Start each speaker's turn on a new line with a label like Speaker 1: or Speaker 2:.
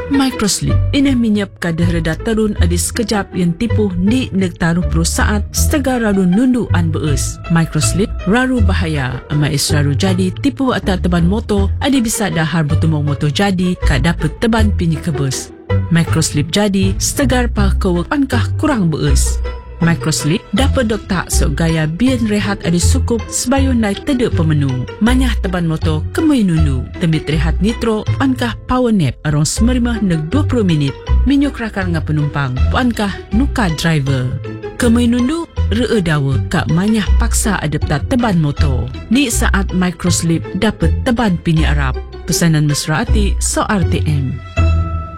Speaker 1: Microslip ini minyap kadah reda terun adi sekejap yang tipu di negtaruh perusahaan setega raru nunduan beus. Microslip raru bahaya ama raru jadi tipu atas teban motor adi bisa dahar bertumong motor jadi kak dapat teban pinyi kebus. Microslip jadi setegar pa kewek pankah kurang beus. Microslip dapat doktak sok gaya bian rehat adi sukup sebayun naik tedek pemenu. Manyah teban motor kemui nundu. Temit rehat nitro pankah power nap arong 15 neg 20 minit. Minyuk rakar nga penumpang pankah nuka driver. Kemui nundu ree dawa kak manyah paksa adaptat teban motor. Di saat Microslip dapat teban pini Arab. Pesanan mesra ati so RTM.